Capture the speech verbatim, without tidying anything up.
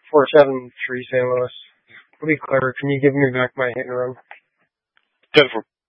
four seven three Saint Louis. It'll be clever. Can you give me back my hit and run? ten four.